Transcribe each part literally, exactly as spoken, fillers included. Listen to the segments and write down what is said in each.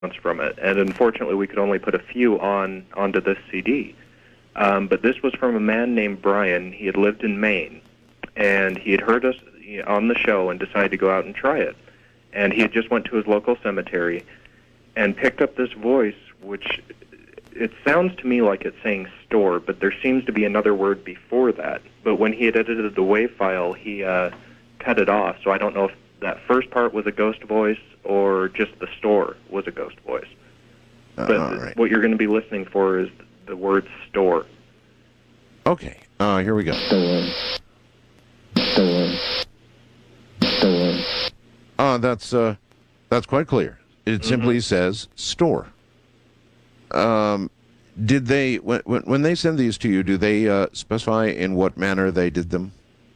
from it, and unfortunately we could only put a few on onto this C D. Um, but this was from a man named Brian. He had lived in Maine, and he had heard us on the show and decided to go out and try it. And he had just went to his local cemetery and picked up this voice, which it sounds to me like it's saying store, but there seems to be another word before that. But when he had edited the WAV file, he uh, cut it off, so I don't know if that first part was a ghost voice or just the store was a ghost voice. Uh, but all right. what you're going to be listening for is the word store. Okay, uh, here we go. Store. Store. Store. Uh, that's, uh, that's quite clear. It Mm-hmm. simply says store. Um, did they, when, when they send these to you, do they uh, specify in what manner they did them?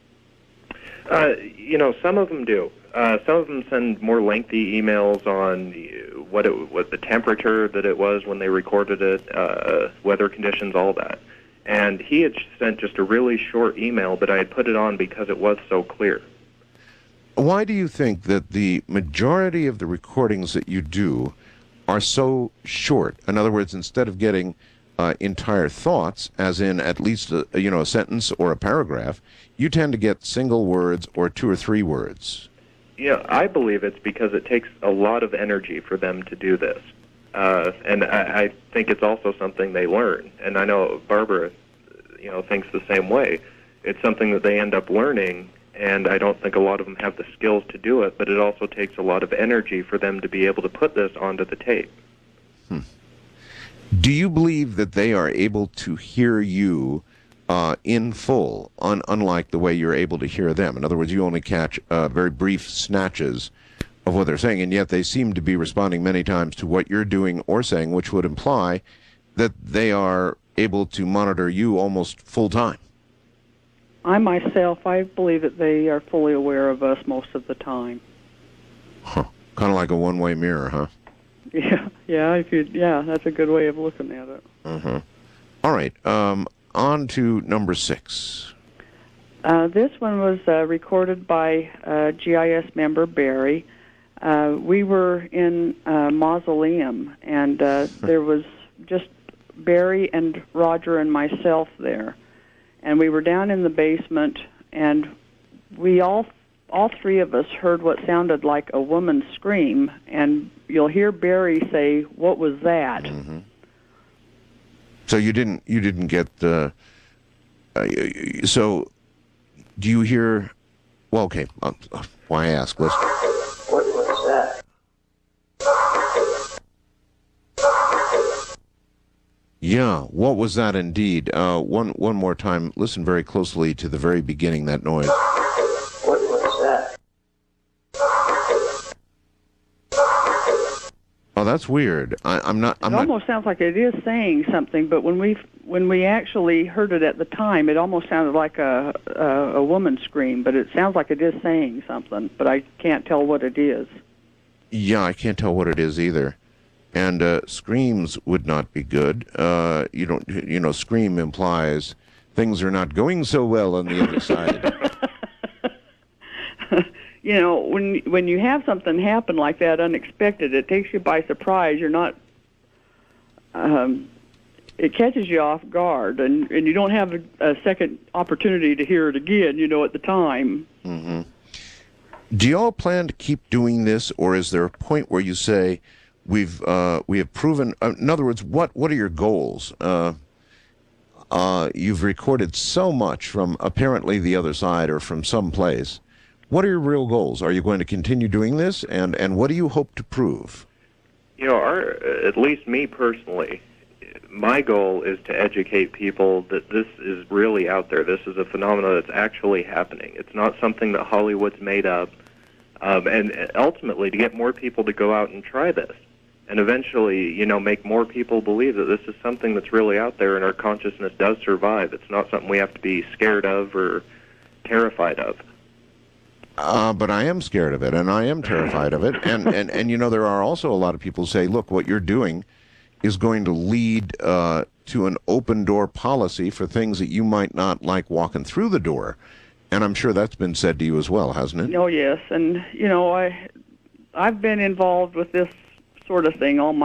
Uh, you know, some of them do. Uh, some of them send more lengthy emails on what it, what the temperature that it was when they recorded it, uh, weather conditions, all that. And he had sent just a really short email, but I had put it on because it was so clear. Why do you think that the majority of the recordings that you do are so short? In other words, instead of getting uh, entire thoughts, as in at least a, you know a sentence or a paragraph, you tend to get single words or two or three words. Yeah, I believe it's because it takes a lot of energy for them to do this. Uh, and I, I think it's also something they learn. And I know Barbara, you know, thinks the same way. It's something that they end up learning, and I don't think a lot of them have the skills to do it, but it also takes a lot of energy for them to be able to put this onto the tape. Hmm. Do you believe that they are able to hear you uh, in full, un unlike the way you're able to hear them? In other words, you only catch uh, very brief snatches of what they're saying, and yet they seem to be responding many times to what you're doing or saying, which would imply that they are able to monitor you almost full time. I myself, I believe that they are fully aware of us most of the time. Huh. Kind of like a one-way mirror, huh? Yeah, yeah, if you, yeah, that's a good way of looking at it. Uh-huh. All right, um, on to number six. Uh, this one was uh, recorded by uh, G I S member Barry. Uh, we were in a mausoleum, and uh, there was just Barry and Roger and myself there. And we were down in the basement, and we all, all three of us heard what sounded like a woman scream, and you'll hear Barry say, "What was that?" Mm-hmm. So you didn't, you didn't get the, uh, so do you hear, well, okay, uh, why ask? Let's, What was that? yeah, what was that indeed? Uh, one, one more time, listen very closely to the very beginning, that noise. What was that? Oh, that's weird. I, I'm not, I'm It not, almost sounds like it is saying something, but when we when we actually heard it at the time, it almost sounded like a, a a woman scream. But it sounds like it is saying something, but I can't tell what it is. yeah, I can't tell what it is either. And uh, screams would not be good. Uh, you don't, you know, scream implies things are not going so well on the other side. You know, when when you have something happen like that unexpected, it takes you by surprise. You're not. Um, it catches you off guard, and, and you don't have a, a second opportunity to hear it again. You know, at the time. Mm-hmm. Do you all plan to keep doing this, or is there a point where you say, we've uh, we have proven? Uh, in other words, what what are your goals? Uh, uh, you've recorded so much from apparently the other side or from some place. What are your real goals? Are you going to continue doing this, and and what do you hope to prove? You know, our, at least me personally, my goal is to educate people that this is really out there. This is a phenomenon that's actually happening. It's not something that Hollywood's made up. Um, and ultimately, to get more people to go out and try this. And eventually, you know, make more people believe that this is something that's really out there and our consciousness does survive. It's not something we have to be scared of or terrified of. Uh, but I am scared of it, and I am terrified of it. And, and, and, you know, there are also a lot of people who say, look, what you're doing is going to lead uh, to an open-door policy for things that you might not like walking through the door. And I'm sure that's been said to you as well, hasn't it? Oh yes, and you know, I I've been involved with this sort of thing all